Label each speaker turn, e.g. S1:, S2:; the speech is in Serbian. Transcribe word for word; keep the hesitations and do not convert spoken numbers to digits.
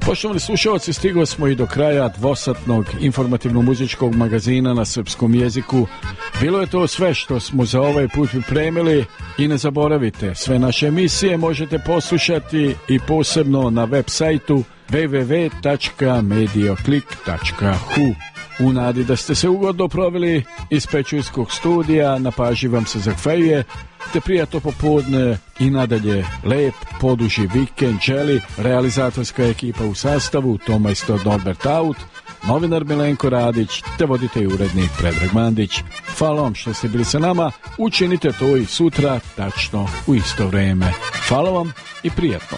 S1: Poštovani slušalci, stigli smo i do kraja dvosatnog informativno-muzičkog magazina na srpskom jeziku. Bilo je to sve što smo za ovaj put pripremili i ne zaboravite, sve naše emisije možete poslušati i posebno na web sajtu w w w tačka medioklik tačka h u. U nadi da ste se ugodno proveli iz Pećujskog studija, na pažnji vam se zahvaljuje, te prijatno popodne i nadalje lep poduži vikend želi realizatorska ekipa u sastavu Tomajstor Norbert Aut, novinar Milenko Radić te voditelj i urednik Predrag Mandić. Hvala vam što ste bili sa nama, učinite to i sutra tačno u isto vreme. Hvala vam i prijatno.